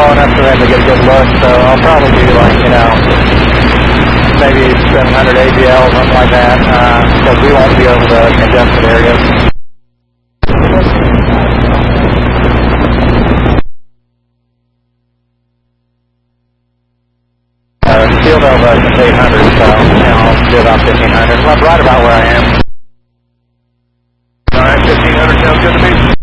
enough for them to get a good look, so I'll probably do like, maybe 700 AGL, something like that, because we won't be over the congested areas. Field of 800, so I'll do about 1500. Right about where I am. All right, 1500 sounds good to me.